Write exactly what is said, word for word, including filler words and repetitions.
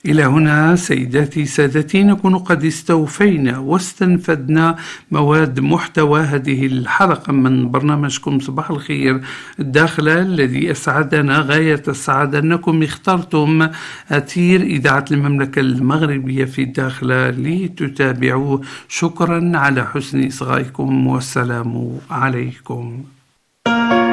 إلى هنا سيداتي سادتي نكون قد استوفينا واستنفدنا مواد محتوى هذه الحلقة من برنامجكم صباح الخير الداخلة، الذي أسعدنا غاية السعادة أنكم اخترتم أثير إذاعة المملكة المغربية في الداخلة لتتابعوه. شكرا على حسن إصغائكم والسلام عليكم.